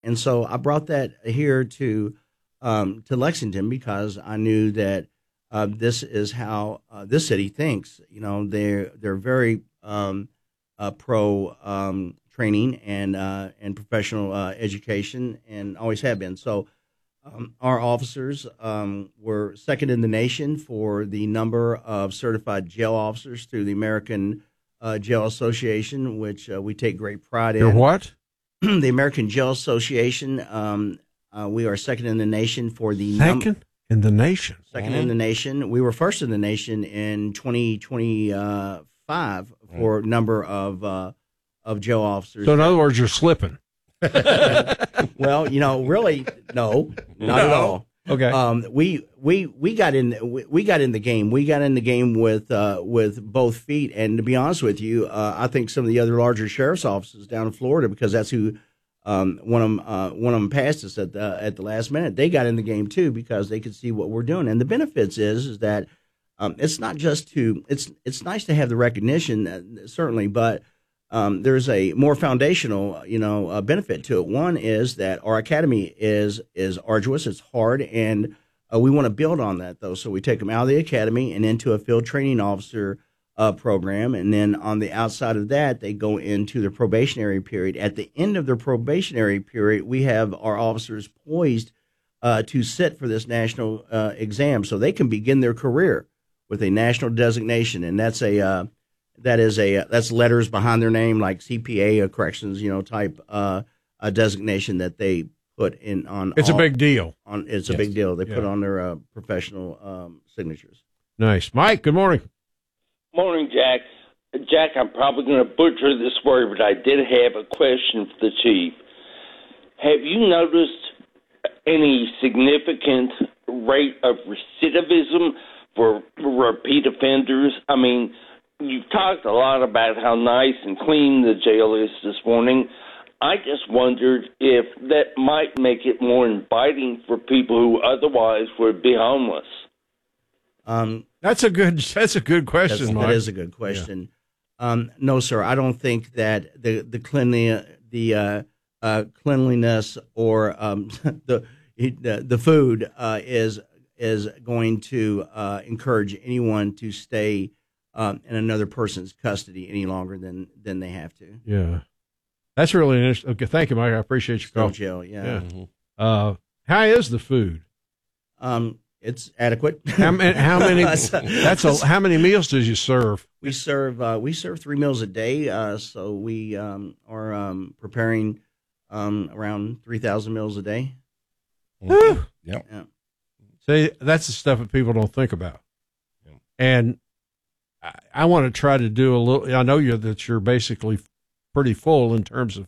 And so I brought that here to Lexington because I knew that this is how this city thinks. You know, they're very pro training and professional education, and always have been. So our officers were second in the nation for the number of certified jail officers through the American Jail Association, which we take great pride in. You're what? The American Jail Association. We are second in the nation for the second in the nation. Second in the nation. We were first in the nation in 2025 for number of jail officers. So in other words, you're slipping. Well, you know, really, no, not at all. Okay. We got in the game. We got in the game with both feet. And to be honest with you, I think some of the other larger sheriff's offices down in Florida, because that's who one of them passed us at the last minute. They got in the game too because they could see what we're doing. And the benefits is that it's not just it's nice to have the recognition, certainly, but there's a more foundational, benefit to it. One is that our academy is arduous, it's hard, and we want to build on that, though. So we take them out of the academy and into a field training officer program, and then on the outside of that, they go into their probationary period. At the end of their probationary period, we have our officers poised to sit for this national exam, so they can begin their career with a national designation, and that's that's letters behind their name, like CPA or corrections, type a designation that they put in on. It's a big deal. It's a big deal. They put on their professional signatures. Nice, Mike. Good morning. Morning, Jack. Jack, I'm probably going to butcher this word, but I did have a question for the chief. Have you noticed any significant rate of recidivism for repeat offenders? I mean, you've talked a lot about how nice and clean the jail is this morning. I just wondered if that might make it more inviting for people who otherwise would be homeless. That's a good question, Mike. That is a good question. Yeah. No, sir, I don't think that the cleanliness or the food is going to encourage anyone to stay in another person's custody any longer than they have to. Yeah, that's really interesting. Okay, thank you, Mike. I appreciate your call. Jail, yeah. Mm-hmm. How is the food? It's adequate. How many? How many meals does you serve? We serve 3 meals a day. So we are preparing around 3,000 meals a day. Mm-hmm. Yep. Yeah. See, that's the stuff that people don't think about. Yep. And I want to try to do a little. I know you're basically pretty full in terms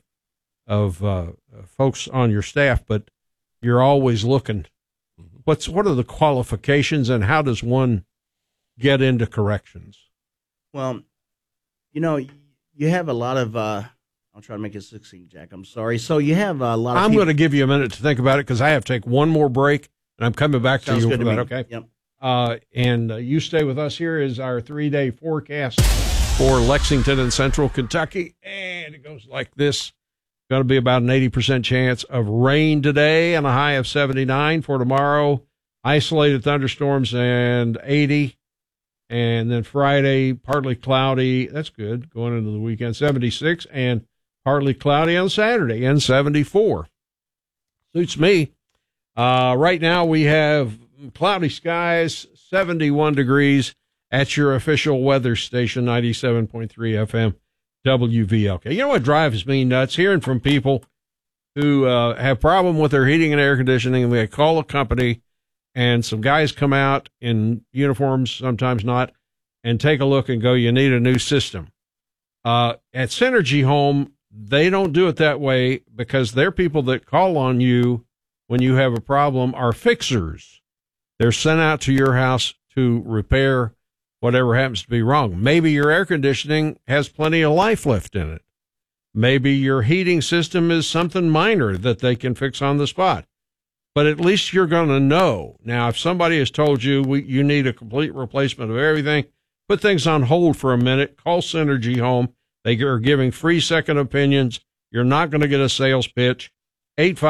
of folks on your staff, but you're always looking. What are the qualifications, and how does one get into corrections? Well, you have a lot of. I'll try to make it succinct, Jack. I'm sorry. So you have a lot of. I'm going to give you a minute to think about it because I have to take one more break, and I'm coming back to you for that. Okay. Yep. And you stay with us. Here is our 3-day forecast for Lexington and Central Kentucky, and it goes like this. Going to be about an 80% chance of rain today and a high of 79 for tomorrow. Isolated thunderstorms and 80. And then Friday, partly cloudy. That's good. Going into the weekend, 76. And partly cloudy on Saturday and 74. Suits me. Right now we have cloudy skies, 71 degrees at your official weather station, 97.3 FM. WVLK. You know what drives me nuts? Hearing from people who have problem with their heating and air conditioning, and they call a company, and some guys come out in uniforms, sometimes not, and take a look and go, you need a new system. At Synergy Home, they don't do it that way because they're people that call on you when you have a problem are fixers. They're sent out to your house to repair whatever happens to be wrong. Maybe your air conditioning has plenty of life left in it. Maybe your heating system is something minor that they can fix on the spot. But at least you're going to know. Now, if somebody has told you you need a complete replacement of everything, put things on hold for a minute. Call Synergy Home. They are giving free second opinions. You're not going to get a sales pitch.